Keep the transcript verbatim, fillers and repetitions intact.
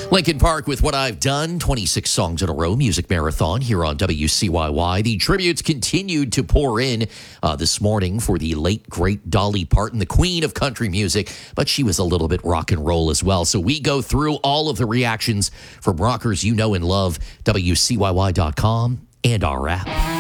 Lincoln Park with What I've Done, twenty-six songs in a row, music marathon here on W C Y Y. The tributes continued to pour in uh, this morning for the late, great Dolly Parton, the queen of country music, but she was a little bit rock and roll as well. So we go through all of the reactions from rockers you know and love, W C Y Y dot com and our app.